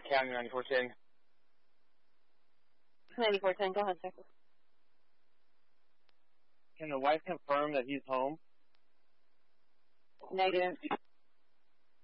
County 9410. 9410, go ahead, sir. Can the wife confirm that he's home? Negative.